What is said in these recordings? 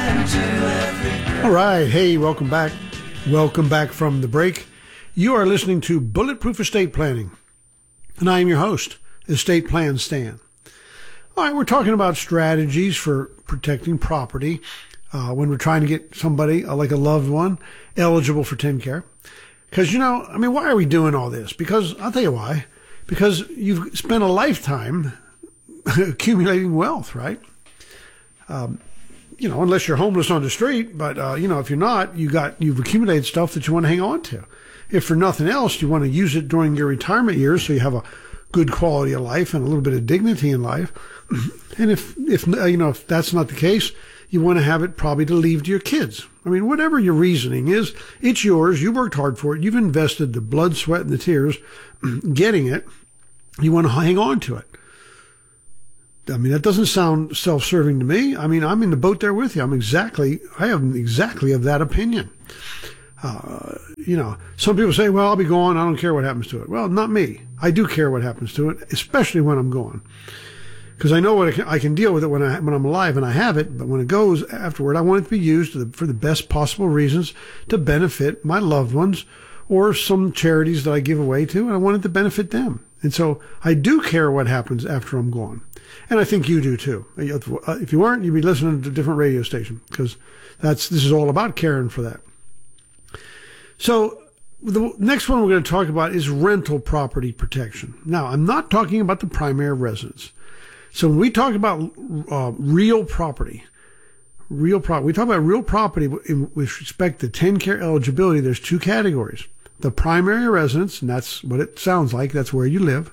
All right. Hey, welcome back. Welcome back from the break. You are listening to Bulletproof Estate Planning, and I am your host, Estate Plan Stan. All right, we're talking about strategies for protecting property when we're trying to get somebody, like a loved one, eligible for TennCare. Because, why are we doing all this? Because, I'll tell you why. Because you've spent a lifetime accumulating wealth, right? Unless you're homeless on the street, but, if you're not, you've accumulated stuff that you want to hang on to. If for nothing else, you want to use it during your retirement years so you have a good quality of life and a little bit of dignity in life. And if that's not the case, you want to have it probably to leave to your kids. Whatever your reasoning is, it's yours. You worked hard for it. You've invested the blood, sweat, and the tears getting it. You want to hang on to it. That doesn't sound self-serving to me. I'm in the boat there with you. I am exactly of that opinion. Some people say, well, I'll be gone. I don't care what happens to it. Well, not me. I do care what happens to it, especially when I'm gone. Because I know I can deal with it when I'm alive and I have it. But when it goes afterward, I want it to be used for the best possible reasons to benefit my loved ones or some charities that I give away to. And I want it to benefit them. And so I do care what happens after I'm gone. And I think you do too. If you weren't, you'd be listening to a different radio station, because this is all about caring for that. So the next one we're going to talk about is rental property protection. Now, I'm not talking about the primary residence. So when we talk about real property, we talk about real property with respect to TennCare eligibility. There's two categories: the primary residence, and that's what it sounds like. That's where you live,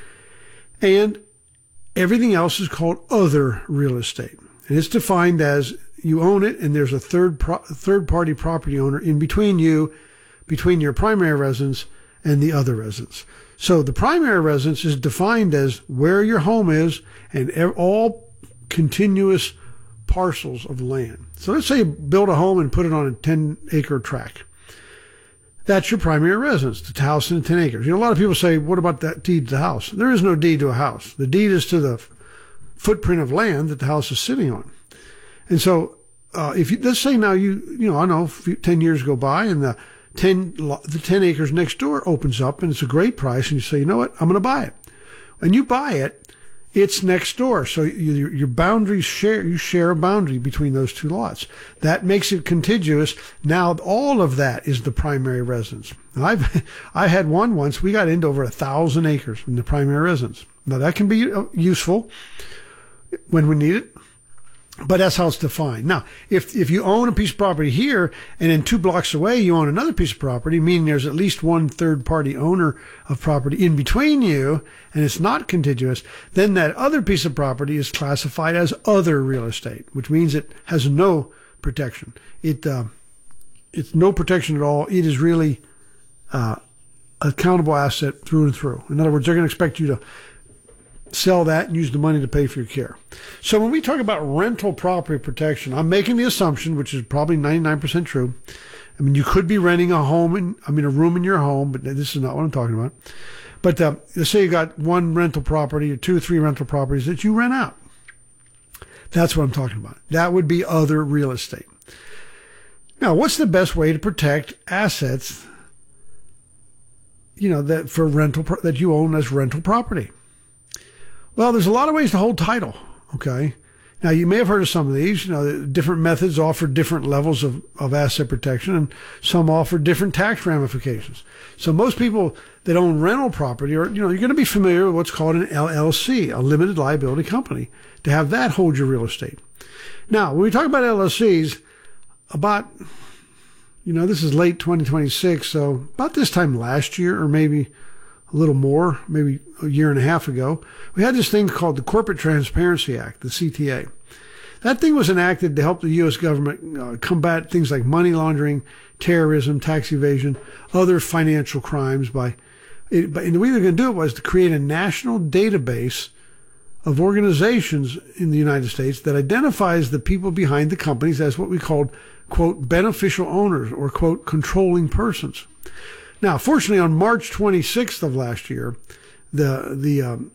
and everything else is called other real estate, and it's defined as you own it, and there's a third-party property owner in between your primary residence and the other residence. So the primary residence is defined as where your home is and all continuous parcels of land. So let's say you build a home and put it on a 10-acre tract. That's your primary residence, the house in 10 acres. A lot of people say, what about that deed to the house? There is no deed to a house. The deed is to the footprint of land that the house is sitting on. And so let's say now I know 10 years go by and the 10 acres next door opens up and it's a great price, and you say, you know what, I'm going to buy it. When you buy it, it's next door. So your boundaries you share a boundary between those two lots. That makes it contiguous. Now all of that is the primary residence. I had one once. We got into over 1,000 acres in the primary residence. Now that can be useful when we need it, but that's how it's defined. Now, if you own a piece of property here and then 2 blocks away you own another piece of property, meaning there's at least one third-party owner of property in between you and it's not contiguous, then that other piece of property is classified as other real estate, which means it has no protection. It's no protection at all. It is really a countable asset through and through. In other words, they're going to expect you to sell that and use the money to pay for your care. So when we talk about rental property protection, I'm making the assumption, which is probably 99% true. You could be renting a room in your home, but this is not what I'm talking about. But let's say you got one rental property or 2 or 3 rental properties that you rent out. That's what I'm talking about. That would be other real estate. Now, what's the best way to protect assets, that you own as rental property? Well, there's a lot of ways to hold title, okay? Now, you may have heard of some of these. Different methods offer different levels of asset protection, and some offer different tax ramifications. So most people that own rental property you're going to be familiar with what's called an LLC, a limited liability company, to have that hold your real estate. Now, when we talk about LLCs, this is late 2026, so about this time last year, or maybe a little more, maybe a year and a half ago, we had this thing called the Corporate Transparency Act, the CTA. That thing was enacted to help the U.S. government combat things like money laundering, terrorism, tax evasion, other financial crimes. And the way they're going to do it was to create a national database of organizations in the United States that identifies the people behind the companies as what we called, quote, beneficial owners or, quote, controlling persons. Now, fortunately, on March 26th of last year, the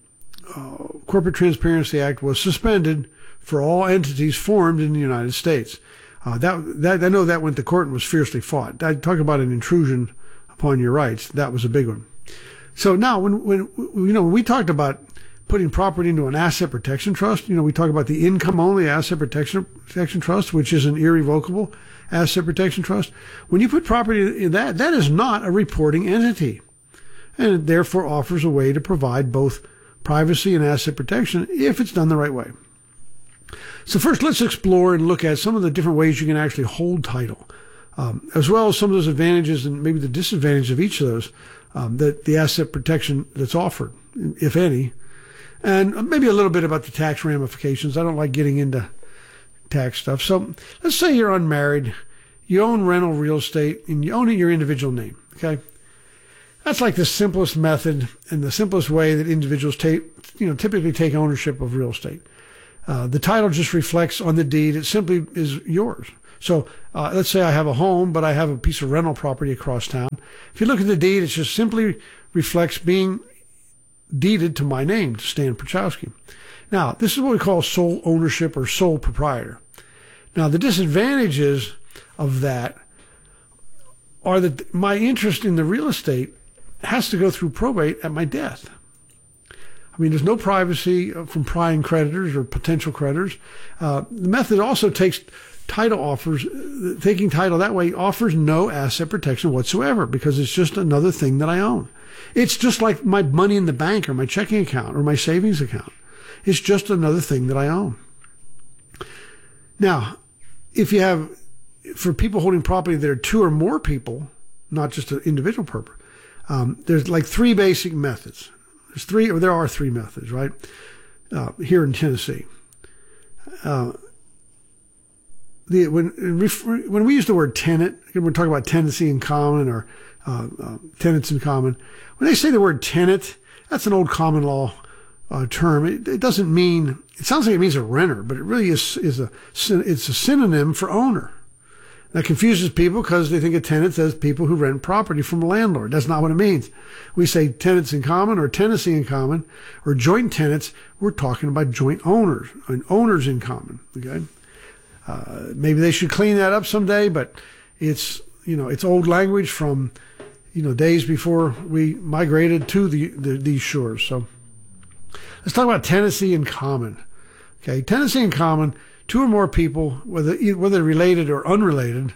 Corporate Transparency Act was suspended for all entities formed in the United States. That I know that went to court and was fiercely fought. I talk about an intrusion upon your rights. That was a big one. So now, when we talked about putting property into an asset protection trust, we talk about the income-only asset protection trust, which is an irrevocable asset protection trust. When you put property in that is not a reporting entity, and it therefore offers a way to provide both privacy and asset protection if it's done the right way. So first, let's explore and look at some of the different ways you can actually hold title, as well as some of those advantages and maybe the disadvantages of each of those, that the asset protection that's offered, if any, and maybe a little bit about the tax ramifications. I don't like getting into tax stuff. So let's say you're unmarried, you own rental real estate, and you own it in your individual name, okay? That's like the simplest method and the simplest way that individuals typically take ownership of real estate. The title just reflects on the deed. It simply is yours. So let's say I have a home, but I have a piece of rental property across town. If you look at the deed, it just simply reflects being deeded to my name, to Stan Perchowski. Now, this is what we call sole ownership or sole proprietor. Now, the disadvantages of that are that my interest in the real estate has to go through probate at my death. I mean, there's no privacy from prying creditors or potential creditors. The method also takes taking title that way offers no asset protection whatsoever because it's just another thing that I own. It's just like my money in the bank or my checking account or my savings account. It's just another thing that I own. Now, for people holding property, there are two or more people, not just an individual person. There's like three basic methods. There are three methods, right? Here in Tennessee. When we use the word tenant, we're talking about tenancy in common or tenants in common. When they say the word tenant, that's an old common law term. It doesn't mean, it sounds like it means a renter, but it really it's a synonym for owner. That confuses people because they think a tenant says people who rent property from a landlord. That's not what it means. We say tenants in common or tenancy in common or joint tenants. We're talking about joint owners and owners in common. Okay. Maybe they should clean that up someday, but it's old language from, days before we migrated to these shores. So let's talk about tenancy in common. Okay. Tenancy in common. Two or more people, whether related or unrelated,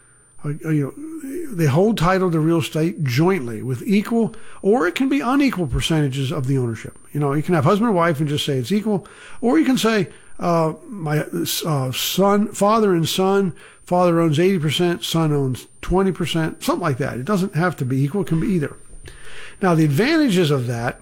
they hold title to real estate jointly with equal, or it can be unequal percentages of the ownership. You can have husband and wife and just say it's equal, or you can say my father and son, father owns 80%, son owns 20%, something like that. It doesn't have to be equal; it can be either. Now, the advantages of that: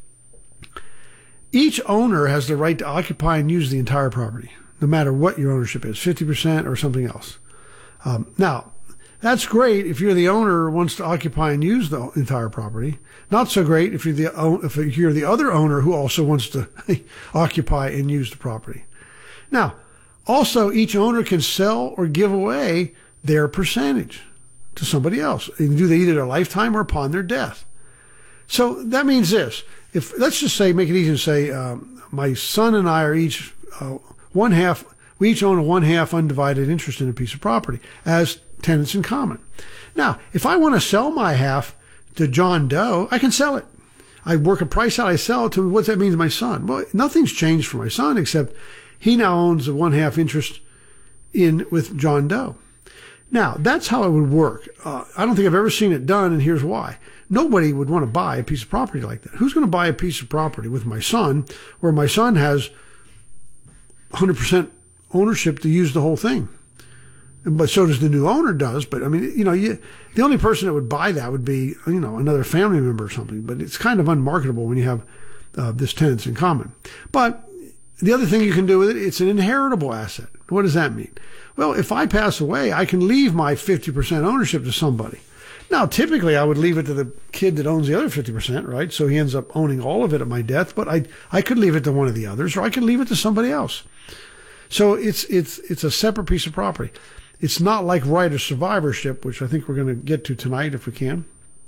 each owner has the right to occupy and use the entire property, no matter what your ownership is, 50% or something else. Now, that's great if you're the owner who wants to occupy and use the entire property. Not so great if you're the other owner who also wants to occupy and use the property. Now, also, each owner can sell or give away their percentage to somebody else. They can do that either their lifetime or upon their death. So that means this. Let's just say, make it easy to say, my son and I are each one half, we each own a 1/2 undivided interest in a piece of property as tenants in common. Now, if I want to sell my half to John Doe, I can sell it. I work a price out, I sell it to, what's that mean to my son? Well, nothing's changed for my son except he now owns a 1/2 interest with John Doe. Now, that's how it would work. I don't think I've ever seen it done, and here's why. Nobody would want to buy a piece of property like that. Who's going to buy a piece of property with my son where my son has 100% ownership to use the whole thing? But so does the new owner does. But I mean, the only person that would buy that would be, another family member or something. But it's kind of unmarketable when you have this tenants in common. But the other thing you can do with it, it's an inheritable asset. What does that mean? Well, if I pass away, I can leave my 50% ownership to somebody. Now, typically, I would leave it to the kid that owns the other 50%, right? So he ends up owning all of it at my death. But I could leave it to one of the others, or I could leave it to somebody else. So it's a separate piece of property. It's not like right of survivorship, which I think we're going to get to tonight if we can.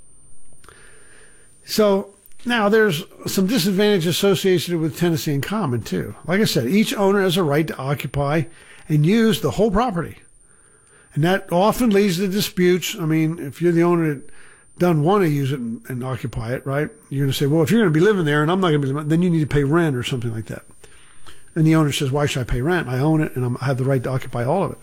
So now there's some disadvantages associated with tenancy in common too. Like I said, each owner has a right to occupy and use the whole property. And that often leads to disputes. I mean, if you're the owner that doesn't want to use it and occupy it, right? You're going to say, well, if you're going to be living there and I'm not going to be living, then you need to pay rent or something like that. And the owner says, why should I pay rent? I own it and I have the right to occupy all of it.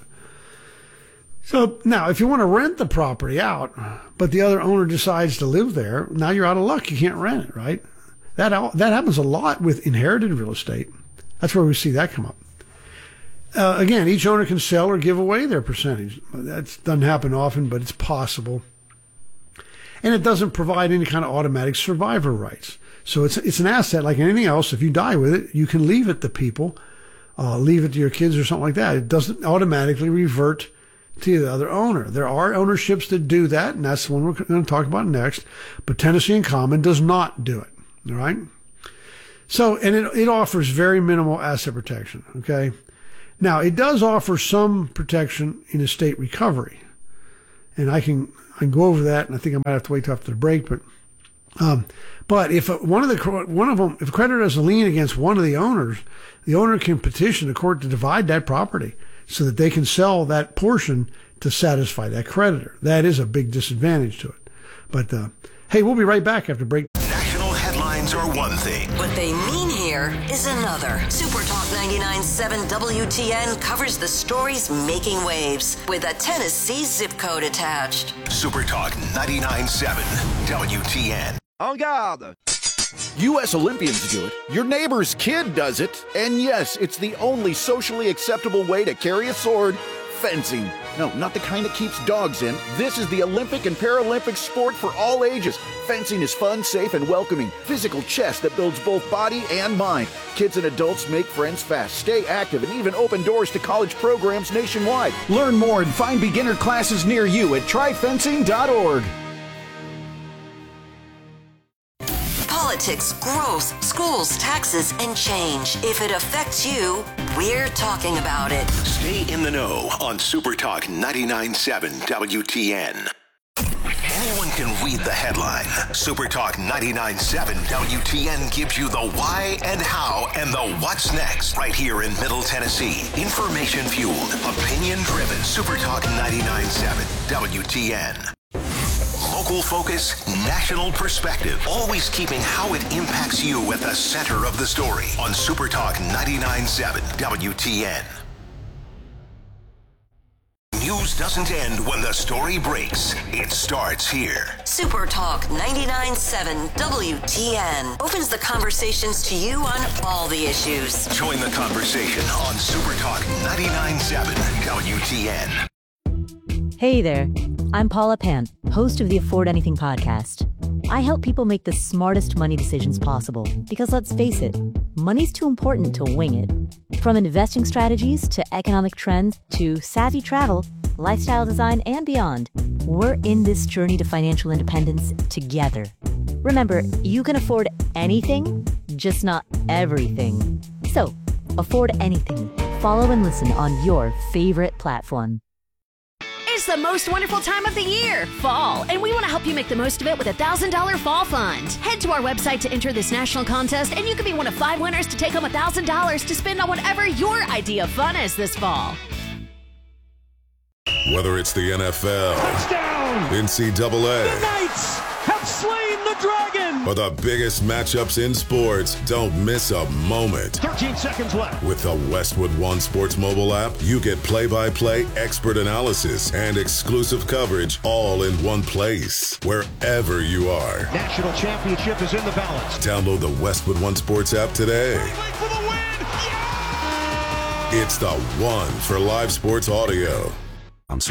So now, if you want to rent the property out, but the other owner decides to live there, now you're out of luck. You can't rent it, right? That happens a lot with inherited real estate. That's where we see that come up. Again, each owner can sell or give away their percentage. That doesn't happen often, but it's possible. And it doesn't provide any kind of automatic survivor rights. So it's an asset like anything else. If you die with it, you can leave it to people, leave it to your kids or something like that. It doesn't automatically revert to the other owner. There are ownerships that do that, and that's the one we're going to talk about next. But Tennessee in Common does not do it. All right? So, and it offers very minimal asset protection, okay? Now, it does offer some protection in estate recovery. And I can go over that, and I think I might have to wait till after the break, but if if a creditor has a lien against one of the owners, the owner can petition the court to divide that property so that they can sell that portion to satisfy that creditor. That is a big disadvantage to it. But hey, we'll be right back after break. National headlines are one thing. What they mean here is another. Super Talk 99.7 WTN covers the stories making waves with a Tennessee zip code attached. Super Talk 99.7 WTN. En garde! U.S. Olympians do it. Your neighbor's kid does it. And yes, it's the only socially acceptable way to carry a sword. Fencing. No, not the kind that keeps dogs in. This is the Olympic and Paralympic sport for all ages. Fencing is fun, safe, and welcoming. Physical chess that builds both body and mind. Kids and adults make friends fast, stay active, and even open doors to college programs nationwide. Learn more and find beginner classes near you at tryfencing.org. Politics, growth, schools, taxes, and change. If it affects you, we're talking about it. Stay in the know on Super Talk 99.7 WTN. Anyone can read the headline. Super Talk 99.7 WTN gives you the why and how and the what's next right here in Middle Tennessee. Information fueled, opinion driven. Super Talk 99.7 WTN. Local focus, national perspective. Always keeping how it impacts you at the center of the story on Super Talk 99.7 WTN. News doesn't end when the story breaks. It starts here. Super Talk 99.7 WTN opens the conversations to you on all the issues. Join the conversation on Super Talk 99.7 WTN. Hey there, I'm Paula Pant, host of the Afford Anything podcast. I help people make the smartest money decisions possible because let's face it, money's too important to wing it. From investing strategies to economic trends to savvy travel, lifestyle design, and beyond, we're in this journey to financial independence together. Remember, you can afford anything, just not everything. So, afford anything. Follow and listen on your favorite platform. It's the most wonderful time of the year, fall, and we want to help you make the most of it with a $1,000 fall fund. Head to our website to enter this national contest, and you can be one of 5 winners to take home $1,000 to spend on whatever your idea of fun is this fall. Whether it's the NFL, touchdown, NCAA, the Knights have slain the dragon, or the biggest matchups in sports, don't miss a moment. 13 seconds left. With the Westwood One Sports mobile app, you get play-by-play expert analysis and exclusive coverage all in one place, wherever you are. National championship is in the balance. Download the Westwood One Sports app today. For the win. Yeah! It's the one for live sports audio.